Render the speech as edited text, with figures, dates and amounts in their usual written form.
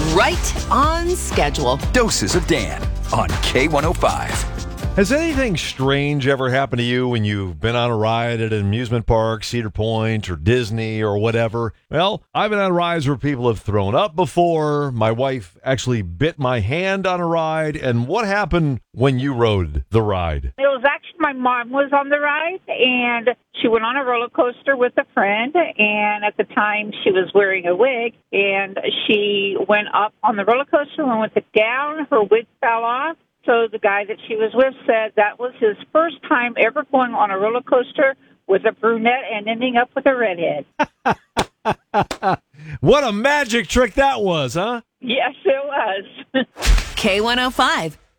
right on schedule. Doses of Dan on K105. Has anything strange ever happened to you when you've been on a ride at an amusement park, Cedar Point or Disney or whatever? Well, I've been on rides where people have thrown up before. My wife actually bit my hand on a ride. And what happened when you rode the ride? It was actually my mom was on the ride, and she went on a roller coaster with a friend, and at the time she was wearing a wig, and she went up on the roller coaster, and when it down, her wig fell off. So the guy that she was with said that was his first time ever going on a roller coaster with a brunette and ending up with a redhead. What a magic trick that was, huh? Yes, it was. K105.